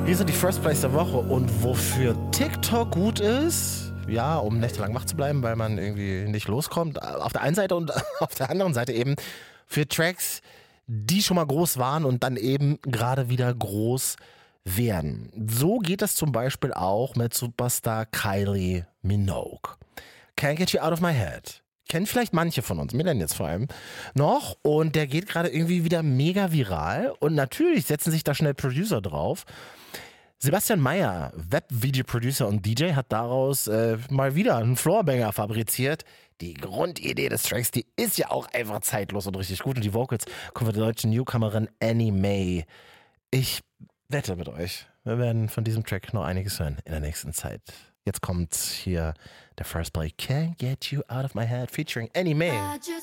Hier sind die First Place der Woche und wofür TikTok gut ist, ja, um nächtelang wach zu bleiben, weil man irgendwie nicht loskommt, auf der einen Seite und auf der anderen Seite eben für Tracks, die schon mal groß waren und dann eben gerade wieder groß werden. So geht das zum Beispiel auch mit Superstar Kylie Minogue. Can't Get You Out of My Head. Kennen vielleicht manche von uns, Millennials vor allem, noch. Und der geht gerade irgendwie wieder mega viral. Und natürlich setzen sich da schnell Producer drauf. Sebastian Mayer, Web-Video-Producer und DJ, hat daraus mal wieder einen Floorbanger fabriziert. Die Grundidee des Tracks, die ist ja auch einfach zeitlos und richtig gut. Und die Vocals kommen von der deutschen Newcomerin Annie May. Ich wette mit euch, wir werden von diesem Track noch einiges hören in der nächsten Zeit. Jetzt kommt hier der First Play, Can't Get You Out of My Head featuring Annie May.